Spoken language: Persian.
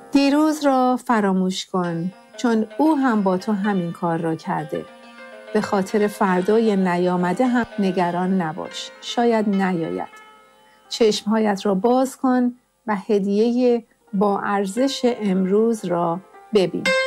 دیروز را فراموش کن، چون او هم با تو همین کار را کرده. به خاطر فردای نیامده هم نگران نباش، شاید نیاید. چشمهایت را باز کن و هدیه با ارزش امروز را ببین.